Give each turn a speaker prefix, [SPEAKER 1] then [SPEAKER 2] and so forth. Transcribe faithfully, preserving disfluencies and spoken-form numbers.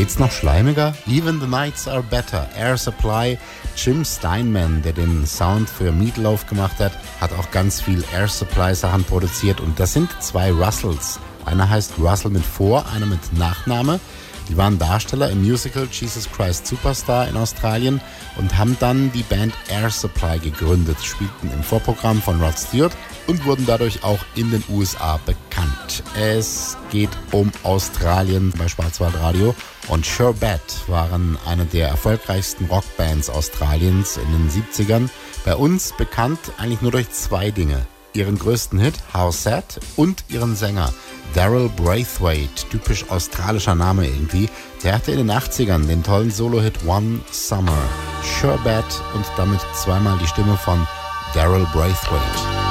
[SPEAKER 1] Geht's noch schleimiger? Even the Nights Are Better, Air Supply. Jim Steinman, der den Sound für Meatloaf gemacht hat, hat auch ganz viel Air Supply Sachen produziert. Und das sind zwei Russells. Einer heißt Russell mit Vor-, einer mit Nachname. Die waren Darsteller im Musical Jesus Christ Superstar in Australien und haben dann die Band Air Supply gegründet, spielten im Vorprogramm von Rod Stewart und wurden dadurch auch in den U S A bekannt. Es geht um Australien bei Schwarzwaldradio und Sure Bet waren eine der erfolgreichsten Rockbands Australiens in den siebzigern. Bei uns bekannt eigentlich nur durch zwei Dinge. Ihren größten Hit, How Sad, und ihren Sänger Daryl Braithwaite, typisch australischer Name irgendwie. Der hatte in den achtzigern den tollen Solo-Hit One Summer. Sure Bet und damit zweimal die Stimme von Daryl Braithwaite.